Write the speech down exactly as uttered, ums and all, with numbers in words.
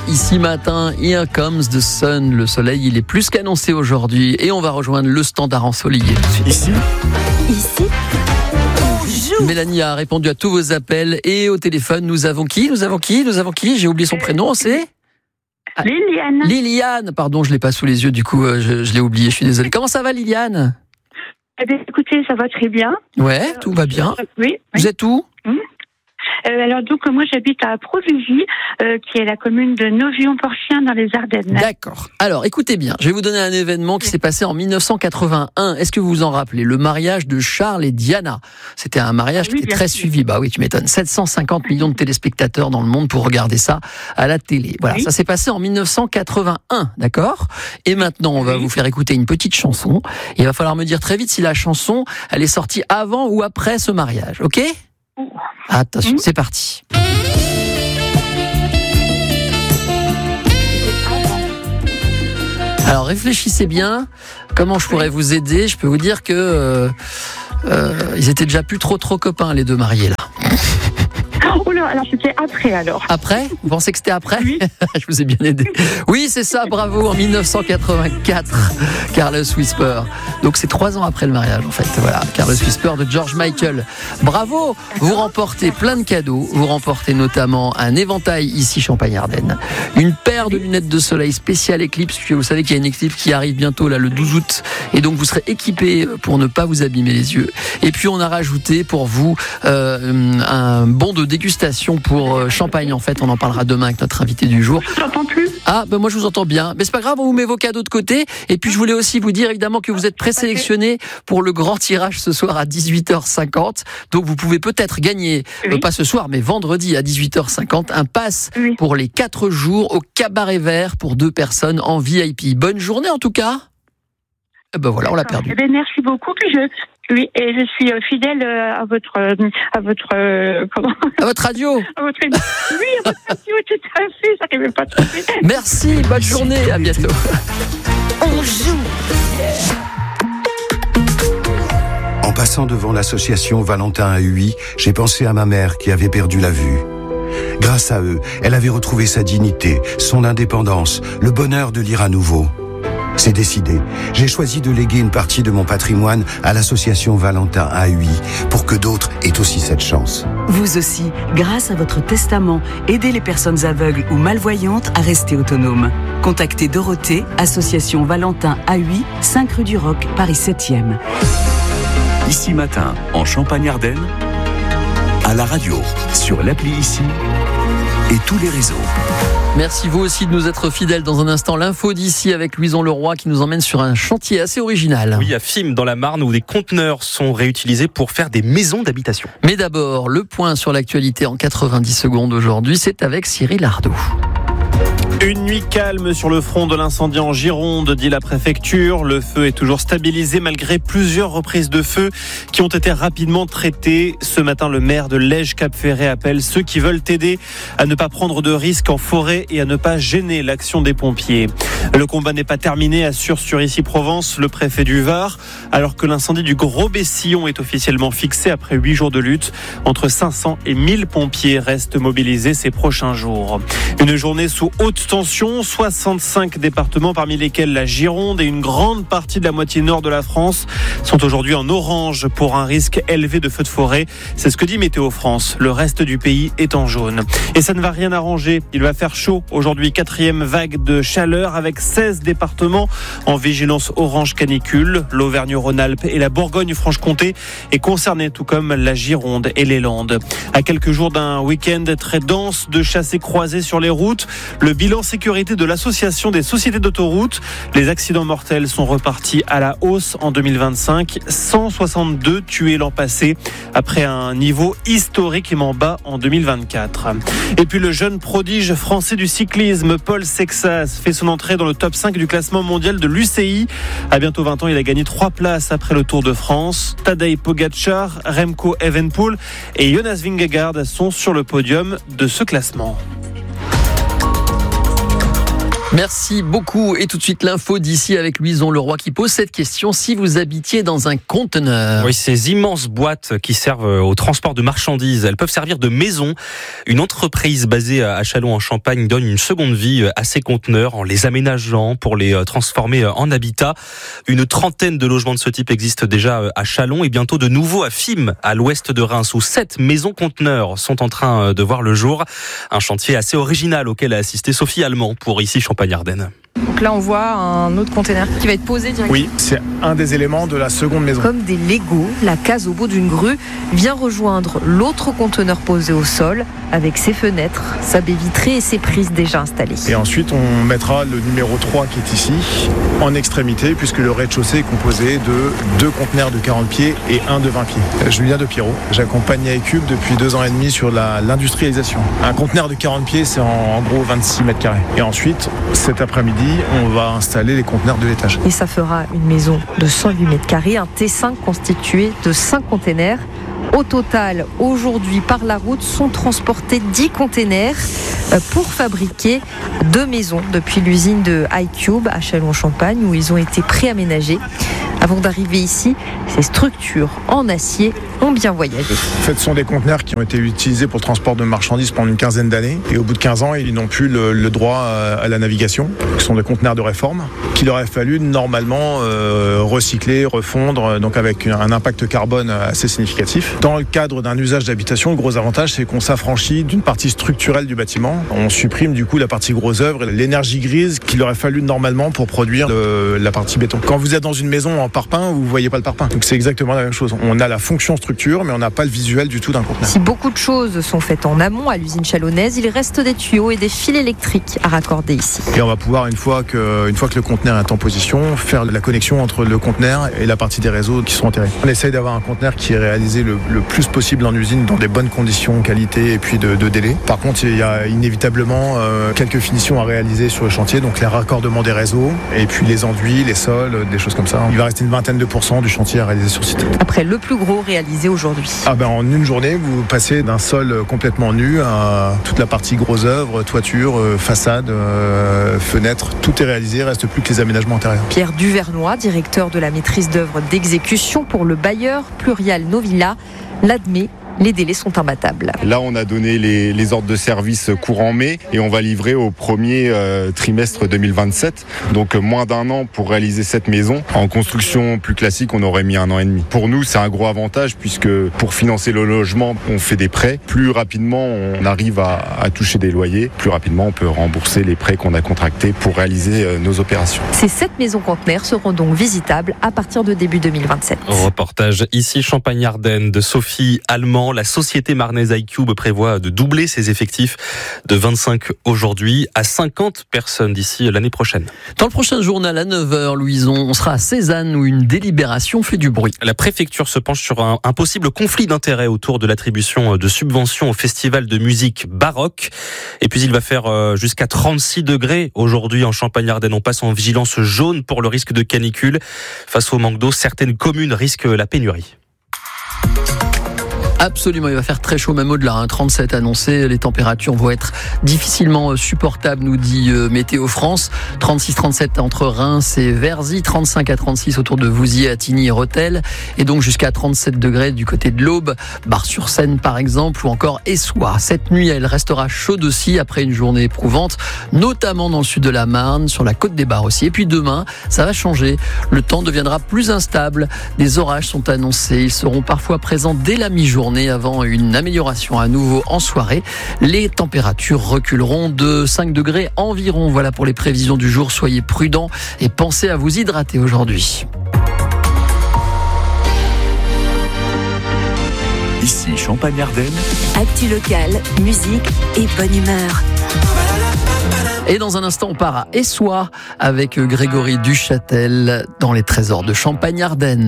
Ici matin, here comes the sun. Le soleil, il est plus qu'annoncé aujourd'hui. Et on va rejoindre le standard ensoleillé. Ici Ici Bonjour. Mélanie a répondu à tous vos appels. Et au téléphone, nous avons qui Nous avons qui Nous avons qui J'ai oublié son prénom, c'est Liliane. Liliane. Pardon, je ne l'ai pas sous les yeux, du coup, je, je l'ai oublié. Je suis désolé. Comment ça va, Liliane? Eh bien, écoutez, ça va très bien. Ouais, tout va bien. Oui. Vous êtes où? Mmh. Euh, alors donc moi j'habite à Provigy, euh, qui est la commune de Novion-Porchien dans les Ardennes. D'accord. Alors écoutez bien, je vais vous donner un événement qui s'est passé en dix-neuf cent quatre-vingt-un. Est-ce que vous vous en rappelez? Le mariage de Charles et Diana. C'était un mariage Ah oui, qui était bien très sûr. suivi. Bah oui, tu m'étonnes. sept cent cinquante millions de téléspectateurs dans le monde pour regarder ça à la télé. Voilà, Oui. ça s'est passé en dix-neuf cent quatre-vingt-un, d'accord? Et maintenant, on va Oui. vous faire écouter une petite chanson. Il va falloir me dire très vite si la chanson, elle est sortie avant ou après ce mariage, ok? Oh. Attention, Mhm. c'est parti. Alors réfléchissez bien, comment je pourrais vous aider? Je peux vous dire que euh, euh, ils étaient déjà plus trop trop copains les deux mariés là. Oh là, alors c'était après alors. Après? Vous pensez que c'était après? Oui. Je vous ai bien aidé. Oui, c'est ça, bravo, en dix-neuf cent quatre-vingt-quatre, Carlos Whisper. Donc c'est trois ans après le mariage en fait. Voilà, Carlos Whisper de George Michael. Bravo, vous remportez plein de cadeaux. Vous remportez notamment un éventail ici Champagne-Ardenne, une paire de lunettes de soleil spéciale Eclipse, puisque vous savez qu'il y a une Eclipse qui arrive bientôt là le douze août, et donc vous serez équipé pour ne pas vous abîmer les yeux. Et puis on a rajouté pour vous euh, un bon de dégustation pour euh, Champagne. En fait, on en parlera demain avec notre invité du jour. Je t'entends plus. Ah, ben moi je vous entends bien. Mais c'est pas grave, on vous met vos cadeaux de côté. Et puis je voulais aussi vous dire évidemment que vous êtes présélectionné pour le grand tirage ce soir à dix-huit heures cinquante. Donc vous pouvez peut-être gagner, Oui. euh, pas ce soir, mais vendredi à dix-huit heures cinquante, un pass Oui. pour les quatre jours au Cabaret Vert pour deux personnes en V I P. Bonne journée en tout cas. Eh ben voilà, on l'a perdu. Eh bien, merci beaucoup. Puis je, oui, et je suis euh, fidèle euh, à votre, euh, à votre, euh, comment, À votre radio. à votre, oui, à votre radio, tout à fait. Ça n'arrivait pas à trouver. Merci, bonne journée, à bientôt. On joue. En passant devant l'association Valentin à Huy, j'ai pensé à ma mère qui avait perdu la vue. Grâce à eux, elle avait retrouvé sa dignité, son indépendance, le bonheur de lire à nouveau. C'est décidé. J'ai choisi de léguer une partie de mon patrimoine à l'association Valentin à Huy pour que d'autres aient aussi cette chance. Vous aussi, grâce à votre testament, aidez les personnes aveugles ou malvoyantes à rester autonomes. Contactez Dorothée, association Valentin à Huy, cinq rue du Roc, Paris septième. Ici matin, en Champagne-Ardenne, à la radio, sur l'appli Ici et tous les réseaux. Merci vous aussi de nous être fidèles. Dans un instant, l'info d'ici avec Louison Leroy qui nous emmène sur un chantier assez original. Oui, à Fismes, dans la Marne, où des conteneurs sont réutilisés pour faire des maisons d'habitation. Mais d'abord, le point sur l'actualité en quatre-vingt-dix secondes aujourd'hui, c'est avec Cyril Ardo. Une nuit calme sur le front de l'incendie en Gironde, dit la préfecture. Le feu est toujours stabilisé malgré plusieurs reprises de feu qui ont été rapidement traitées. Ce matin, le maire de Lège-Cap-Ferré appelle ceux qui veulent aider à ne pas prendre de risques en forêt et à ne pas gêner l'action des pompiers. Le combat n'est pas terminé, assure sur Ici Provence le préfet du Var, alors que l'incendie du Gros Bessillon est officiellement fixé après huit jours de lutte. Entre cinq cents et mille pompiers restent mobilisés ces prochains jours. Une journée sous haute tension, soixante-cinq départements parmi lesquels la Gironde et une grande partie de la moitié nord de la France sont aujourd'hui en orange pour un risque élevé de feux de forêt. C'est ce que dit Météo France. Le reste du pays est en jaune. Et ça ne va rien arranger. Il va faire chaud aujourd'hui, quatrième vague de chaleur avec seize départements en vigilance orange canicule. L'Auvergne-Rhône-Alpes et la Bourgogne-Franche-Comté est concernée, tout comme la Gironde et les Landes. À quelques jours d'un week-end très dense de chassés croisés sur les routes, le bilan sécurité de l'Association des sociétés d'autoroutes. Les accidents mortels sont repartis à la hausse en deux mille vingt-cinq. cent soixante-deux tués l'an passé, après un niveau historiquement bas en deux mille vingt-quatre. Et puis le jeune prodige français du cyclisme, Paul Sexas, fait son entrée dans le top cinq du classement mondial de l'U C I. À bientôt vingt ans, il a gagné trois places après le Tour de France. Tadej Pogačar, Remco Evenepoel et Jonas Vingegaard sont sur le podium de ce classement. Merci beaucoup. Et tout de suite, l'info d'ici avec Louison Leroy qui pose cette question. Si vous habitiez dans un conteneur. Oui, ces immenses boîtes qui servent au transport de marchandises, elles peuvent servir de maison. Une entreprise basée à Châlons en Champagne donne une seconde vie à ces conteneurs en les aménageant pour les transformer en habitat. Une trentaine de logements de ce type existent déjà à Châlons et bientôt de nouveaux à Fismes, à l'ouest de Reims, où sept maisons conteneurs sont en train de voir le jour. Un chantier assez original auquel a assisté Sophie Allemand pour ici Champagne-Ardenne. Donc là, on voit un autre conteneur qui va être posé directement. Oui, c'est un des éléments de la seconde maison. Comme des Legos, la case au bout d'une grue vient rejoindre l'autre conteneur posé au sol avec ses fenêtres, sa baie vitrée et ses prises déjà installées. Et ensuite, on mettra le numéro trois qui est ici, en extrémité, puisque le rez-de-chaussée est composé de deux conteneurs de quarante pieds et un de vingt pieds. Julien de Pierrot, j'accompagne iCube depuis deux ans et demi sur la, l'industrialisation. Un conteneur de quarante pieds, c'est en, en gros vingt-six mètres carrés. Et ensuite, cet après-midi, on va installer les conteneurs de l'étage. Et ça fera une maison de cent huit mètres carrés, un T cinq constitué de cinq containers. Au total, aujourd'hui, par la route, sont transportés dix containers pour fabriquer deux maisons depuis l'usine de iCube à Châlons-en-Champagne où ils ont été préaménagés. Avant d'arriver ici, ces structures en acier ont bien voyagé. En fait, ce sont des conteneurs qui ont été utilisés pour le transport de marchandises pendant une quinzaine d'années. Et au bout de quinze ans, ils n'ont plus le, le droit à la navigation. Ce sont des conteneurs de réforme qu'il aurait fallu normalement euh, recycler, refondre, donc avec un impact carbone assez significatif. Dans le cadre d'un usage d'habitation, le gros avantage, c'est qu'on s'affranchit d'une partie structurelle du bâtiment. On supprime du coup la partie gros œuvre, l'énergie grise qu'il aurait fallu normalement pour produire le, la partie béton. Quand vous êtes dans une maison en parpaing, vous ne voyez pas le parpaing. Donc c'est exactement la même chose. On a la fonction structure, mais on n'a pas le visuel du tout d'un conteneur. Si beaucoup de choses sont faites en amont à l'usine chalonnaise, il reste des tuyaux et des fils électriques à raccorder ici. Et on va pouvoir, une fois que, une fois que le conteneur est en position, faire la connexion entre le conteneur et la partie des réseaux qui sont enterrés. On essaye d'avoir un conteneur qui est réalisé le, le plus possible en usine dans des bonnes conditions, qualité et puis de, de délai. Par contre, il y a inévitablement euh, quelques finitions à réaliser sur le chantier, donc les raccordements des réseaux et puis les enduits, les sols, des choses comme ça. Il va rester une vingtaine de pourcents du chantier à réaliser sur site. Après le plus gros réalisé aujourd'hui. Ah ben en une journée, vous passez d'un sol complètement nu à toute la partie gros œuvre, toiture, façade, euh, fenêtre, tout est réalisé, il ne reste plus que les aménagements intérieurs. Pierre Duvernois, directeur de la maîtrise d'œuvre d'exécution pour le bailleur Plurial Novilla, l'admet. Les délais sont imbattables. Là, on a donné les, les ordres de service courant mai et on va livrer au premier euh, trimestre deux mille vingt-sept. Donc moins d'un an pour réaliser cette maison. En construction plus classique, on aurait mis un an et demi. Pour nous, c'est un gros avantage puisque pour financer le logement, on fait des prêts. Plus rapidement, on arrive à, à toucher des loyers. Plus rapidement, on peut rembourser les prêts qu'on a contractés pour réaliser euh, nos opérations. Ces sept maisons conteneurs seront donc visitables à partir de début deux mille vingt-sept. Reportage ici Champagne-Ardenne de Sophie Allemand. La société marnaise iCube prévoit de doubler ses effectifs de vingt-cinq aujourd'hui à cinquante personnes d'ici l'année prochaine. Dans le prochain journal à neuf heures, Louison, on sera à Cézanne où une délibération fait du bruit. La préfecture se penche sur un, un possible conflit d'intérêts autour de l'attribution de subventions au festival de musique baroque. Et puis il va faire jusqu'à trente-six degrés aujourd'hui en Champagne-Ardenne. On passe en vigilance jaune pour le risque de canicule. Face au manque d'eau, certaines communes risquent la pénurie. Absolument, il va faire très chaud, même au-delà, hein, trente-sept annoncé. Les températures vont être difficilement supportables, nous dit euh, Météo France. trente-six trente-sept entre Reims et Verzy, trente-cinq à trente-six autour de Vouziers, Attigny et Rethel, et donc jusqu'à trente-sept degrés du côté de l'Aube, Bar-sur-Seine par exemple, ou encore Essoir. Cette nuit, elle restera chaude aussi après une journée éprouvante, notamment dans le sud de la Marne, sur la côte des Bars aussi. Et puis demain, ça va changer. Le temps deviendra plus instable. Des orages sont annoncés. Ils seront parfois présents dès la mi-journée, avant une amélioration à nouveau en soirée. Les températures reculeront de cinq degrés environ. Voilà pour les prévisions du jour. Soyez prudents et pensez à vous hydrater aujourd'hui. Ici Champagne-Ardenne. Actu locale, musique et bonne humeur. Et dans un instant, on part à Essoir avec Grégory Duchâtel dans les trésors de Champagne-Ardenne.